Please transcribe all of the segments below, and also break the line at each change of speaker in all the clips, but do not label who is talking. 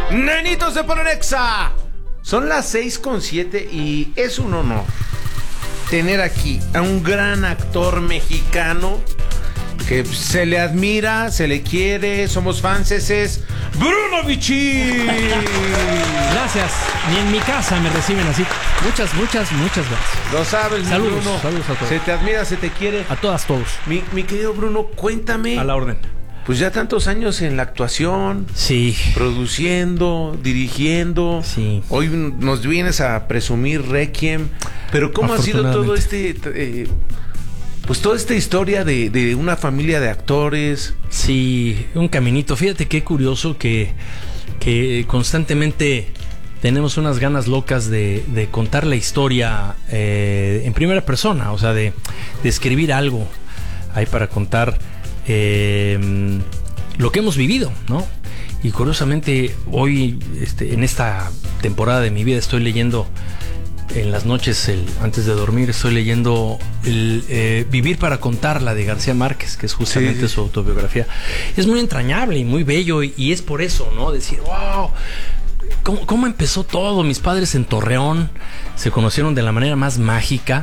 Nenitos de Polenexa. Son las 6:07 y es un honor tener aquí a un gran actor mexicano que se le admira, se le quiere, somos fans, es Bruno Bichir.
Gracias, ni en mi casa me reciben así. Muchas gracias.
Lo sabes,
saludos,
Bruno.
Saludos a todos.
Se te admira, se te quiere.
A todos.
Mi querido Bruno, cuéntame.
A la orden.
Pues ya tantos años en la actuación.
Sí.
Produciendo, dirigiendo.
Sí.
Hoy nos vienes a presumir Requiem. Pero ¿cómo ha sido todo pues toda esta historia de una familia de actores?
Sí, un caminito. Fíjate qué curioso que constantemente tenemos unas ganas locas de contar la historia en primera persona, o sea, de escribir algo ahí para contar lo que hemos vivido, ¿no? Y curiosamente hoy, en esta temporada de mi vida, estoy leyendo en las noches, antes de dormir, estoy leyendo Vivir para contarla de García Márquez, que es justamente su autobiografía. Es muy entrañable y muy bello, y es por eso, ¿no? Decir, wow, ¿cómo empezó todo? Mis padres en Torreón se conocieron de la manera más mágica,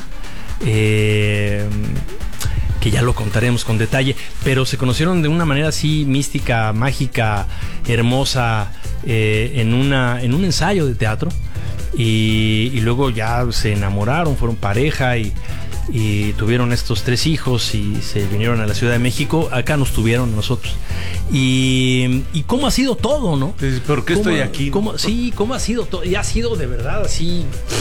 que ya lo contaremos con detalle, pero se conocieron de una manera así mística, mágica, hermosa, en un ensayo de teatro. Y luego ya se enamoraron, fueron pareja y tuvieron estos 3 hijos y se vinieron a la Ciudad de México. Acá nos tuvieron nosotros. Y cómo ha sido todo, ¿no?
¿Por qué estoy aquí?
¿Cómo ha sido todo? Y ha sido de verdad así,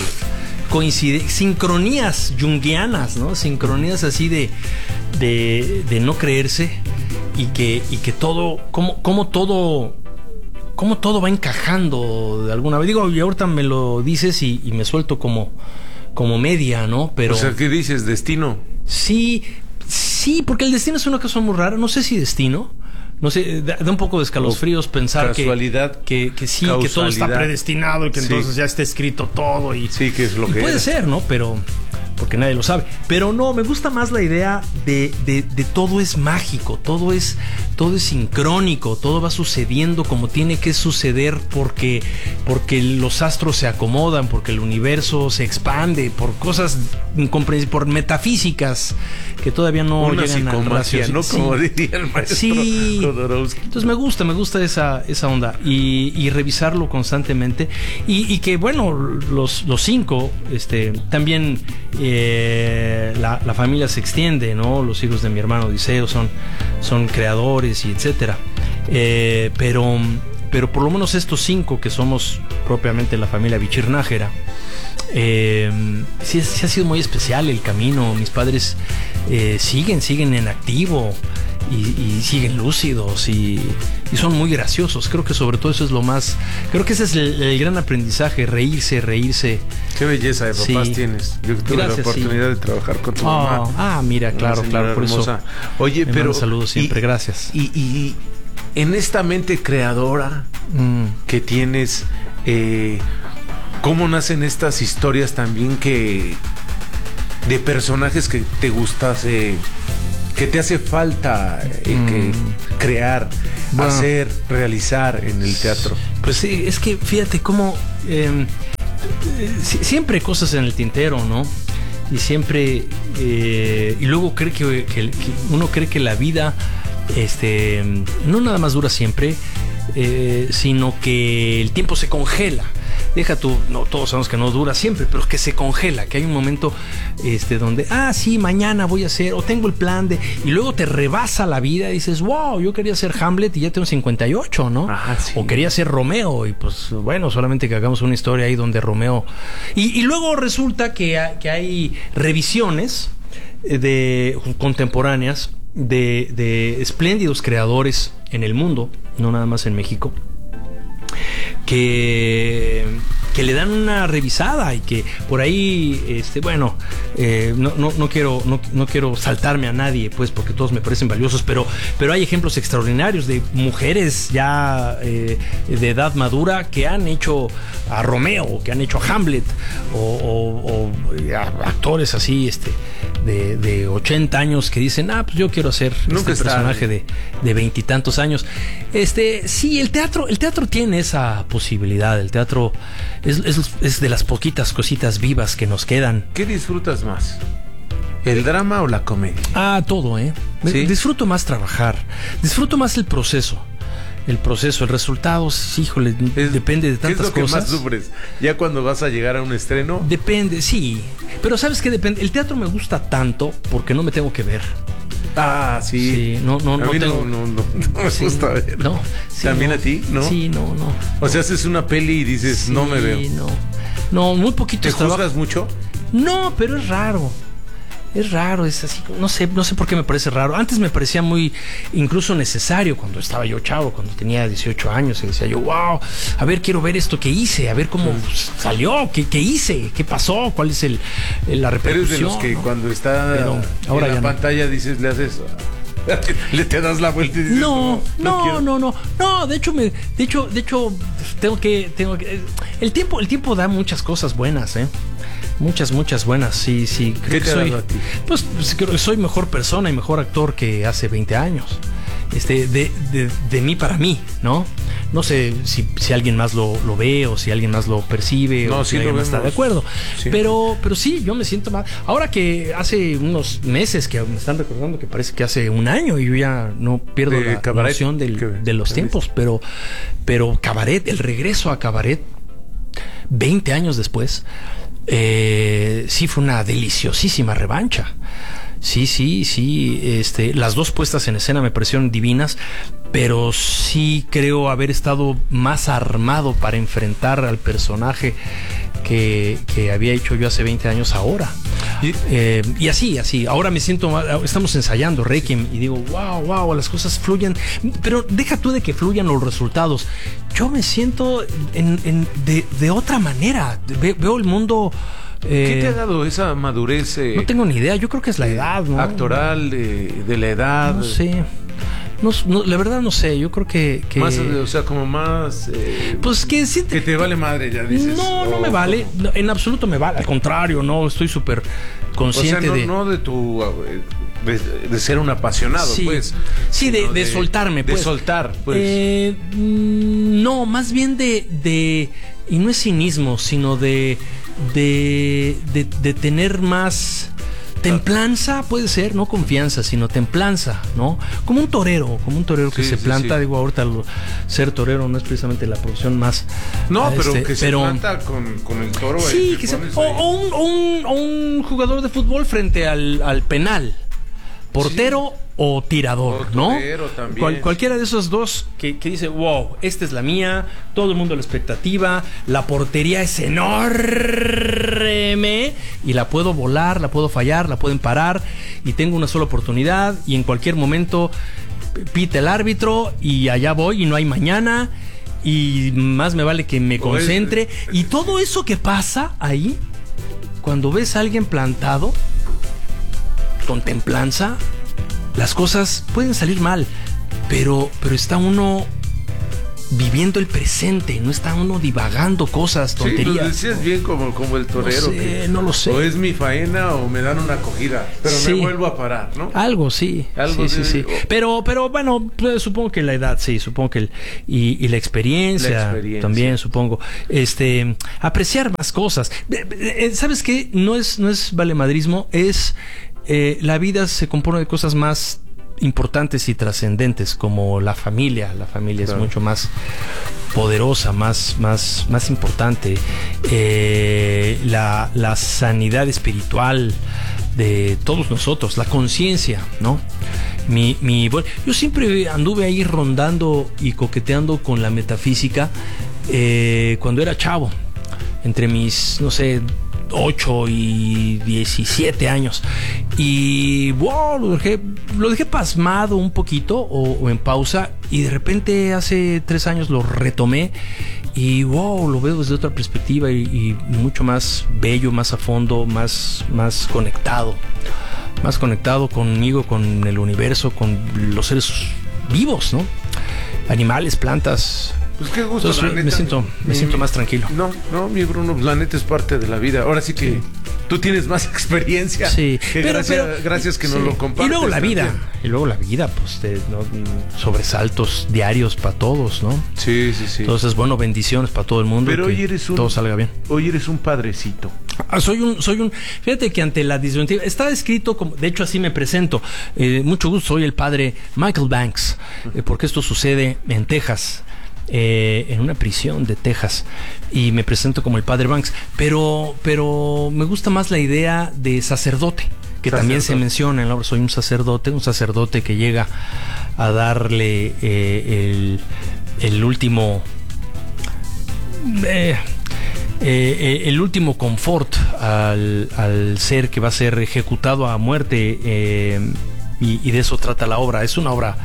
sincronías junguianas, ¿no? Sincronías así de no creerse, y que todo, cómo todo va encajando de alguna vez. Digo, y ahorita me lo dices y me suelto como media, ¿no? Pero,
o sea, ¿qué dices? ¿Destino?
Sí, porque el destino es una cosa muy rara. No sé si destino. No sé, da un poco de escalofríos pensar
casualidad,
que sí, que todo está predestinado y que entonces ya está escrito todo.
Sí, que es lo que
puede ser, ¿no? Pero porque nadie lo sabe. Pero no, me gusta más la idea de todo es mágico, todo es sincrónico, todo va sucediendo como tiene que suceder porque los astros se acomodan, porque el universo se expande, por cosas incomprensibles, por metafísicas que todavía no llegan al racio,
¿no? Como diría el maestro Jodorowsky.
Entonces me gusta esa onda y revisarlo constantemente y que bueno, los 5 también la familia se extiende, ¿no? Los hijos de mi hermano Odiseo son creadores y etcétera, pero por lo menos estos 5 que somos propiamente la familia Bichir Nájera, sí ha sido muy especial el camino. Mis padres siguen en activo y siguen lúcidos y son muy graciosos. Creo que sobre todo eso es lo más, creo que ese es el gran aprendizaje, reírse.
Qué belleza de papás tienes. Yo tuve la oportunidad de trabajar con tu mamá.
Mira, claro, por hermosa.
Eso. Oye, pero
saludos siempre, gracias.
Y en esta mente creadora que tienes, ¿cómo nacen estas historias también de personajes que te gustase, que te hace falta que crear, hacer, realizar en el teatro?
Pues sí, es que fíjate cómo siempre hay cosas en el tintero, ¿no? Y siempre y luego cree que uno cree que la vida no nada más dura siempre, sino que el tiempo se congela. Deja tú, no, todos sabemos que no dura siempre, pero que se congela, que hay un momento donde, sí, mañana voy a hacer, o tengo el plan y luego te rebasa la vida y dices, wow, yo quería ser Hamlet y ya tengo 58, ¿no?
Sí. O
quería ser Romeo y pues bueno, solamente que hagamos una historia ahí donde Romeo... Y luego resulta que hay revisiones contemporáneas de espléndidos creadores en el mundo, no nada más en México, que le dan una revisada y que por ahí, no quiero saltarme a nadie, pues, porque todos me parecen valiosos, pero hay ejemplos extraordinarios de mujeres ya de edad madura que han hecho a Romeo, que han hecho a Hamlet, o actores así, de 80 años que dicen, pues yo quiero hacer este personaje de 20 y tantos años. Sí, el teatro tiene esa posibilidad. El teatro es de las poquitas cositas vivas que nos quedan.
¿Qué disfrutas más? ¿El drama o la comedia?
Todo, ¿Sí? Disfruto más trabajar. Disfruto más el proceso. El resultado, híjole, depende de tantas cosas. ¿Qué es lo que más sufres?
¿Ya cuando vas a llegar a un estreno?
Depende, sí. Pero ¿sabes qué? Depende. El teatro me gusta tanto porque no me tengo que ver.
Sí.
No
a mí no me gusta ver.
No. Sí,
¿también a ti? ¿No?
Sí, no.
O sea, haces una peli y dices, no me veo.
No, muy poquito.
¿Te juzgas mucho?
No, pero es raro. Es raro, es así, no sé por qué me parece raro. Antes me parecía muy, incluso necesario cuando estaba yo chavo, cuando tenía 18 años, y decía yo, wow, a ver, quiero ver esto que hice, a ver cómo salió, qué hice, qué pasó, cuál es la repercusión.
Eres de los que cuando está ahora en la pantalla dices, le haces... le te das la vuelta y dices,
no, de hecho tengo que el tiempo da muchas cosas buenas, muchas buenas, sí.
¿Qué te ha dado a ti?
Pues creo que soy mejor persona y mejor actor que hace 20 años. De mí para mí, ¿no? No sé si alguien más lo ve o si alguien más lo percibe o si alguien más está de acuerdo. Sí. Pero sí, yo me siento mal. Ahora que hace unos meses que me están recordando que parece que hace un año y yo ya no pierdo la noción de los tiempos, pero Cabaret, el regreso a Cabaret 20 años después, sí fue una deliciosísima revancha. Sí, las dos puestas en escena me parecieron divinas, pero sí creo haber estado más armado para enfrentar al personaje que había hecho yo hace 20 años ahora. Y así, ahora me siento, estamos ensayando Requiem y digo, wow, las cosas fluyen, pero deja tú de que fluyan los resultados. Yo me siento de otra manera, veo el mundo...
¿Qué te ha dado esa madurez?
No tengo ni idea, yo creo que es la edad, ¿no?
Actoral, de la edad.
No sé. No, la verdad no sé, yo creo que...
Más, o sea, como más...
pues que siente...
Que te vale madre, ya dices.
No me vale, en absoluto me vale, al contrario, no, estoy súper consciente,
o sea, no de tu... De ser un apasionado,
sí,
pues.
Sí, de soltarme, pues.
De soltar, pues.
No, más bien de... Y no es cinismo, sino de tener más templanza, puede ser, no confianza, sino templanza, ¿no? Como un torero que se planta. Sí. Digo, ahorita ser torero no es precisamente la profesión más...
No, pero se planta con el toro.
Sí, o un jugador de fútbol frente al penal. Portero o tirador, ¿no?
También.
Cualquiera de esos dos que dice, wow, esta es la mía, todo el mundo a la expectativa, la portería es enorme y la puedo volar, la puedo fallar, la pueden parar y tengo una sola oportunidad y en cualquier momento pita el árbitro y allá voy y no hay mañana y más me vale que me concentre. Y todo eso que pasa ahí, cuando ves a alguien plantado con templanza, las cosas pueden salir mal, pero está uno viviendo el presente, no está uno divagando cosas, tonterías.
Sí, lo decías bien como el torero.
No lo sé.
O es mi faena o me dan una acogida, pero me vuelvo a parar, ¿no?
Algo, sí. Sí. Pero bueno, pues, supongo que la edad, sí, supongo que y la experiencia también, supongo. Apreciar más cosas. ¿Sabes qué? No es valemadrismo, es... la vida se compone de cosas más importantes y trascendentes, como la familia. La familia es mucho más poderosa, más importante. La sanidad espiritual de todos nosotros, la conciencia, ¿no? Yo siempre anduve ahí rondando y coqueteando con la metafísica cuando era chavo, entre mis, no sé, 8 y 17 años. Y wow, lo dejé pasmado un poquito o en pausa, y de repente hace 3 años lo retomé y wow, lo veo desde otra perspectiva y mucho más bello, más a fondo, más conectado conmigo, con el universo, con los seres vivos, ¿no? Animales, plantas.
Pues qué gusto.
Entonces, me siento más tranquilo.
No, mi Bruno, la neta es parte de la vida. Ahora sí que tú tienes más experiencia.
Sí,
gracias que nos lo compartes.
Y luego la vida, pues sobresaltos diarios para todos, ¿no?
Sí.
Entonces, bueno, bendiciones para todo el mundo.
Pero hoy
todo salga bien.
Hoy eres un padrecito.
Fíjate que ante la disyuntiva está escrito como, de hecho así me presento. Mucho gusto, soy el padre Michael Banks, porque esto sucede en Texas. En una prisión de Texas, y me presento como el padre Banks, pero me gusta más la idea de sacerdote, que también se menciona en la obra. Soy un sacerdote que llega a darle el último confort al ser que va a ser ejecutado a muerte, y de eso trata la obra. Es una obra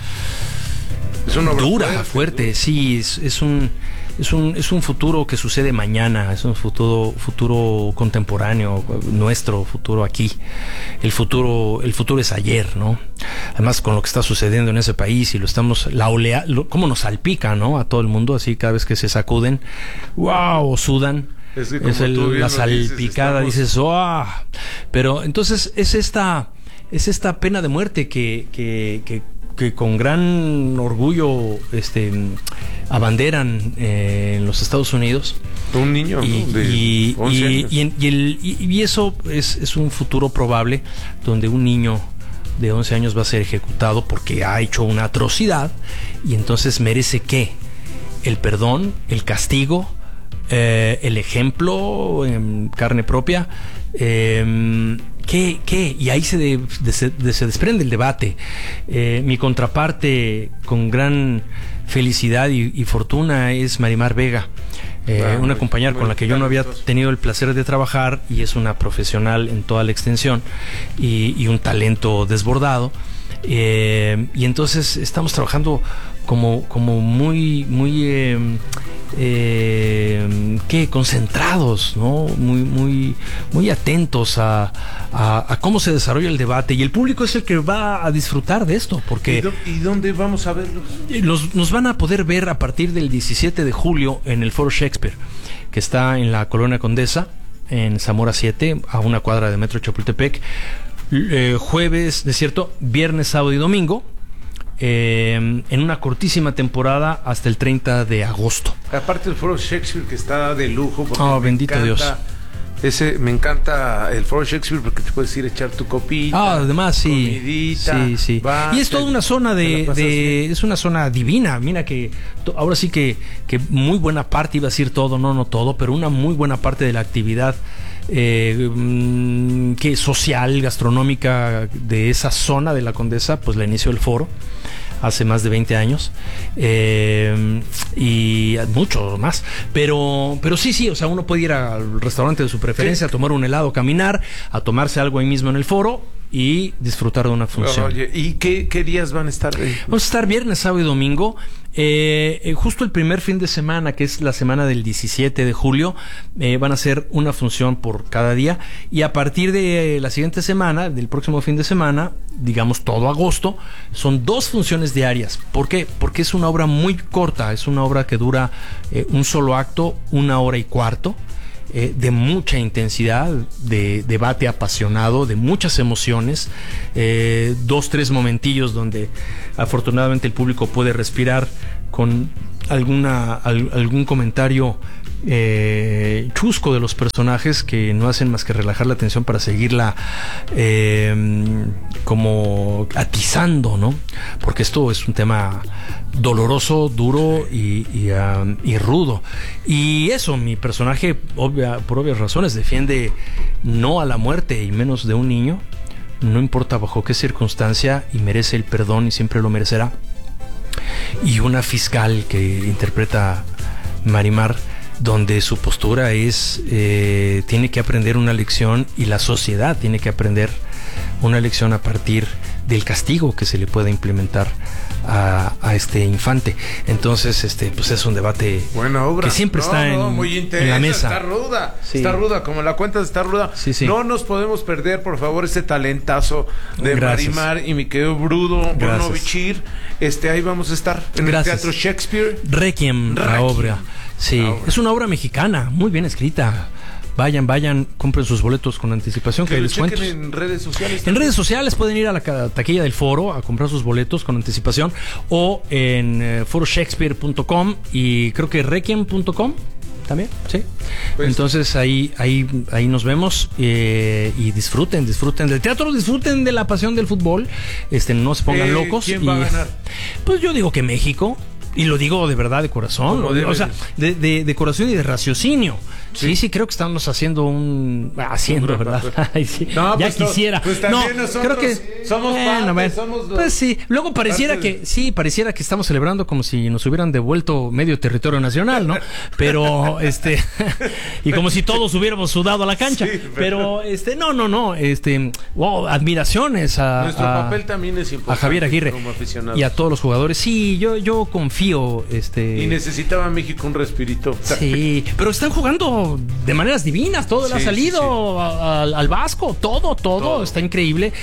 dura, fuerte. Sí, es un futuro que sucede mañana, es un futuro contemporáneo, nuestro futuro aquí. El futuro es ayer, ¿no? Además, con lo que está sucediendo en ese país, y cómo nos salpica, ¿no? A todo el mundo, así cada vez que se sacuden, wow, sudan. La salpicada, dices, ¡oh! Pero entonces es esta pena de muerte que con gran orgullo abanderan en los Estados Unidos.
Un niño, ¿no? De 11 años.
Y eso es un futuro probable, donde un niño de 11 años va a ser ejecutado porque ha hecho una atrocidad, y entonces merece ¿qué? El perdón, el castigo, el ejemplo en carne propia. ¿Qué? Y ahí se desprende el debate. Mi contraparte, con gran felicidad y fortuna, es Marimar Vega, una compañera con la que yo no había tenido el placer de trabajar, y es una profesional en toda la extensión y un talento desbordado. Y entonces estamos trabajando como muy concentrados, ¿no? Muy atentos a cómo se desarrolla el debate, y el público es el que va a disfrutar de esto, porque
¿Y dónde vamos a verlos?
Nos van a poder ver a partir del 17 de julio en el Foro Shakespeare, que está en la Colonia Condesa, en Zamora 7, a una cuadra de Metro Chapultepec. Jueves, viernes, sábado y domingo, en una cortísima temporada hasta el 30 de agosto.
Aparte del Foro Shakespeare, que está de lujo.
Bendito Dios.
Me encanta el Foro Shakespeare, porque te puedes ir a echar tu copita.
Además, sí.
Comidita.
Sí. Y es toda una zona es una zona divina. Mira que ahora sí que muy buena parte, iba a decir todo, no todo, pero una muy buena parte de la actividad que social, gastronómica de esa zona de la Condesa, pues la inició el Foro hace más de 20 años, y mucho más, pero sí, o sea, uno puede ir al restaurante de su preferencia, a tomar un helado, caminar, a tomarse algo ahí mismo en el Foro y disfrutar de una función.
Oye, ¿y qué días van a estar ahí?
Vamos a estar viernes, sábado y domingo. Justo el primer fin de semana, que es la semana del 17 de julio, van a ser una función por cada día, y a partir de la siguiente semana, del próximo fin de semana, digamos todo agosto, son 2 funciones diarias. ¿Por qué? Porque es una obra muy corta, es una obra que dura un solo acto, 1 hora y cuarto, de mucha intensidad, de debate apasionado, de muchas emociones, 2-3 momentillos donde afortunadamente el público puede respirar con algún comentario chusco de los personajes, que no hacen más que relajar la atención para seguirla como atizando, ¿no? Porque esto es un tema doloroso, duro y rudo. Y eso, mi personaje, por obvias razones, defiende no a la muerte, y menos de un niño, no importa bajo qué circunstancia, y merece el perdón y siempre lo merecerá. Y una fiscal que interpreta Marimar donde su postura es, tiene que aprender una lección y la sociedad tiene que aprender una lección a partir del castigo que se le pueda implementar a este infante. Entonces, pues es un debate
buena obra,
que siempre está
muy
en la mesa.
Está ruda,
sí.
Está ruda, como la cuentas está ruda.
Sí, sí.
No nos podemos perder, por favor, este talentazo de Marimar y mi querido Bruno Vichir. Ahí vamos a estar en el Teatro Shakespeare.
Requiem, la obra. Sí, es una obra mexicana, muy bien escrita. Vayan, compren sus boletos con anticipación, que hay descuentos.
En redes sociales.
En redes sociales pueden ir a la taquilla del foro a comprar sus boletos con anticipación, o en foroshakespeare.com y creo que requiem.com también, sí. Pues, entonces ahí nos vemos y disfruten del teatro, disfruten de la pasión del fútbol, no se pongan locos.
¿Quién va a ganar?
Pues yo digo que México. Y lo digo de verdad, de corazón, o sea, de corazón y de raciocinio. Sí, creo que estamos haciendo ¿verdad? Ay, sí.
No,
ya
pues
quisiera.
Pues también nosotros
creo que
somos somos los...
Pues sí, luego pareciera que estamos celebrando como si nos hubieran devuelto medio territorio nacional, ¿no? Pero y como si todos hubiéramos sudado a la cancha, pero no, wow, admiraciones a
nuestro papel también es importante,
a Javier Aguirre
como aficionados
y a todos los jugadores. Sí, yo confío.
Y necesitaba México un respirito.
Sí, pero están jugando de maneras divinas. Todo le ha salido al Vasco. Todo está increíble.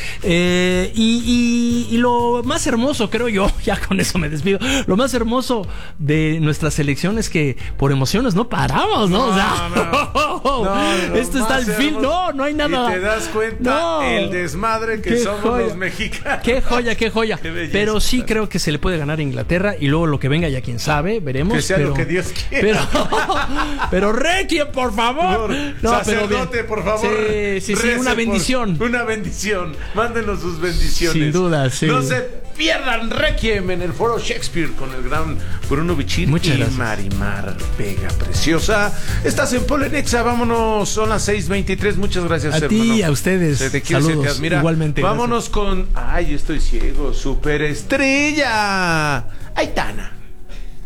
Y lo más hermoso, creo yo, ya con eso me despido. Lo más hermoso de nuestra selección es que por emociones no paramos, ¿no? Esto está al fin. No hay nada.
Y te das cuenta el desmadre que somos los mexicanos.
Qué joya. Pero sí creo que se le puede ganar a Inglaterra y luego lo que venga ya quién sabe, veremos.
Que sea lo que Dios quiera.
Pero Requiem, por favor.
Sacerdote, por favor.
Sí, una bendición.
Una bendición. Mándenos sus bendiciones.
Sin duda, sí.
No se pierdan Requiem en el Foro Shakespeare con el gran Bruno Vichir y Marimar Vega Preciosa. Estás en Polenexa, vámonos, son las 6:23. Muchas gracias,
a
hermano.
Ti, a ustedes.
Se te quiere,
saludos,
se te admira.
Igualmente.
Vámonos con... Ay, estoy ciego. Superestrella. Aitana.